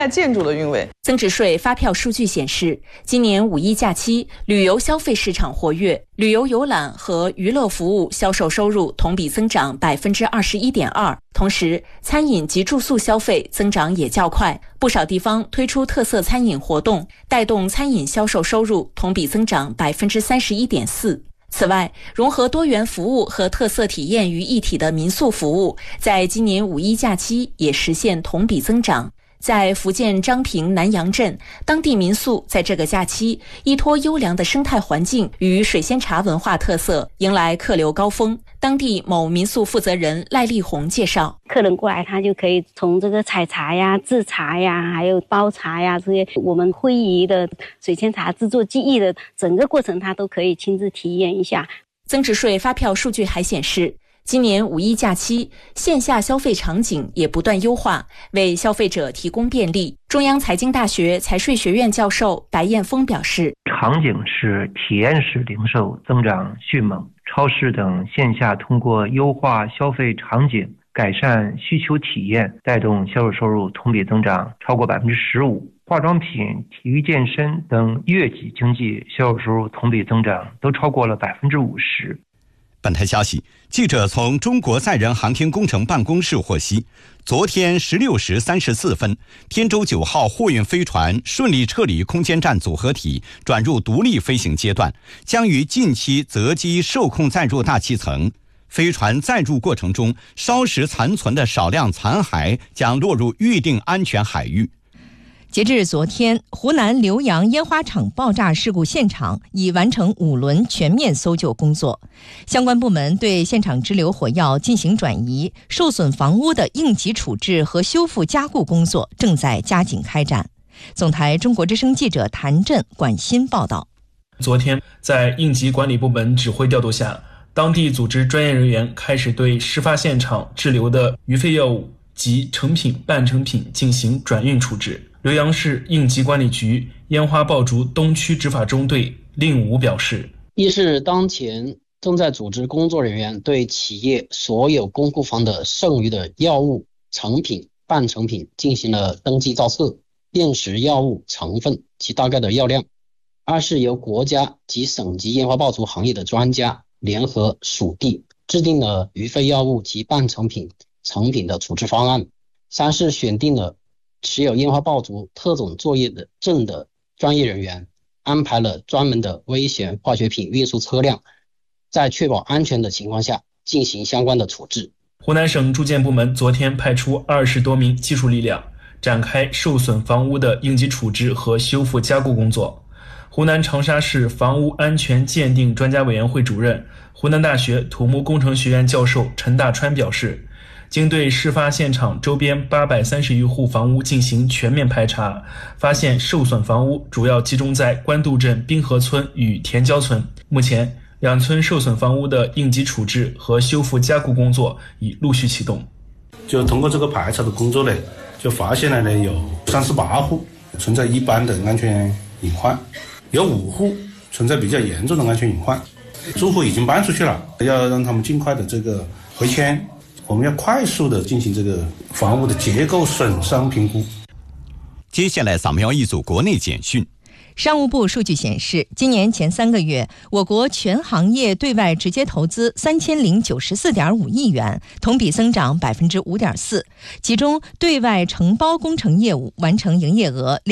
建筑的运维。 增值税发票数据显示，今年五一假期旅游消费市场活跃，旅游游览和娱乐服务销售收入同比增长 21.2%， 同时餐饮及住宿消费增长也较快，不少地方推出特色餐饮活动，带动餐饮销售收入同比增长 31.4%。此外，融合多元服务和特色体验于一体的民宿服务，在今年五一假期也实现同比增长。在福建漳平南阳镇，当地民宿在这个假期依托优良的生态环境与水仙茶文化特色，迎来客流高峰。当地某民宿负责人赖丽红介绍， 客人过来他就可以从这个采茶呀、制茶呀，还有包茶呀这些我们会宜的水仙茶制作技艺的整个过程他都可以亲自体验一下。 增值税发票数据还显示，今年五一假期，线下消费场景也不断优化，为消费者提供便利。中央财经大学财税学院教授白彦峰表示， 场景是体验式零售增长迅猛，超市等线下通过优化消费场景，改善需求体验，带动销售收入同比增长超过 15%。化妆品、体育健身等悦己经济销售收入同比增长都超过了 50%。 本台消息，记者从中国载人航天工程办公室获悉，昨天16时34分，天舟9号货运飞船顺利撤离空间站组合体，转入独立飞行阶段，将于近期择机受控载入大气层。飞船载入过程中，烧蚀残存的少量残骸将落入预定安全海域。 截至昨天，湖南浏阳烟花厂爆炸事故现场已完成5轮全面搜救工作，相关部门对现场支流火药进行转移，受损房屋的应急处置和修复加固工作正在加紧开展。总台中国之声记者谭震、管欣报道。 昨天，在应急管理部门指挥调度下，当地组织专业人员开始对事发现场滞留的余废药物及成品、半成品进行转运处置。浏阳市应急管理局烟花爆竹东区执法中队令武表示， 一是当前正在组织工作人员对企业所有公库房的剩余的药物、成品、半成品进行了登记造册，辨识药物成分及大概的药量。二是由国家及省级烟花爆竹行业的专家联合属地制定了余废药物及半成品、成品的处置方案。三是选定了持有烟花爆竹特种作业的证的专业人员，安排了专门的危险化学品运输车辆，在确保安全的情况下进行相关的处置。 湖南省住建部门昨天派出20多名技术力量，展开受损房屋的应急处置和修复加固工作。湖南长沙市房屋安全鉴定专家委员会主任、湖南大学土木工程学院教授陈大川表示，经对事发现场周边830余户房屋进行全面排查，发现受损房屋主要集中在官渡镇滨河村与田郊村。目前2村受损房屋的应急处置和修复加固工作已陆续启动。 就通过这个排查的工作呢，就发现了有38户存在一般的安全隐患，有5户存在比较严重的安全隐患。住户已经搬出去了，要让他们尽快的这个回迁。我们要快速的进行这个房屋的结构损伤评估。 接下来扫描一组国内简讯。 商务部数据显示，今年前3个月，我国全行业对外直接投资3094.5亿元，同比增长 5.4%， 其中对外承包工程业务完成营业额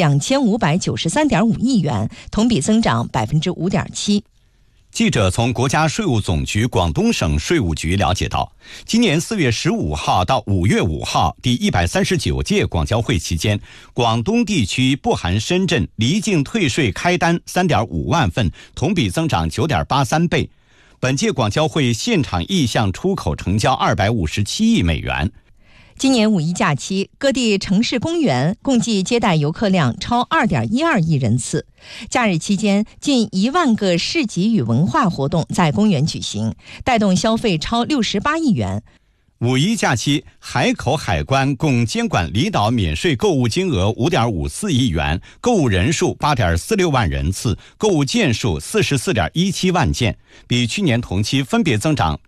2593.5亿元，同比增长 5.7%。 记者从国家税务总局广东省税务局了解到，今年4月15号到5月5号第139届广交会期间，广东地区不含深圳离境退税开单 3.5 万份，同比增长 9.83 倍。本届广交会现场意向出口成交257亿美元。 今年五一假期，各地城市公园共计接待游客量超 2.12 亿人次。假日期间，近1万个市集与文化活动在公园举行，带动消费超68亿元。 五一假期，海口海关共监管离岛免税购物金额5.54亿元，购物人数8.46万人次，购物件数44.17万件，比去年同期分别增长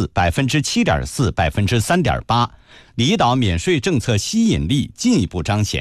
10.4%、7.4%、3.8%。离岛免税政策吸引力进一步彰显。